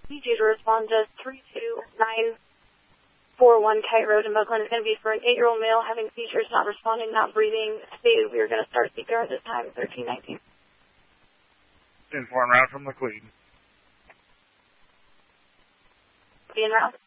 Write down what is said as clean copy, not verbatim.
need you to respond to 32941 Kite Road in Brooklyn. It's going to be for an 8-year-old male having seizures, not responding, not breathing. Stated we are going to start CPR at this time, 1319. Inform route from McLean. Be en route.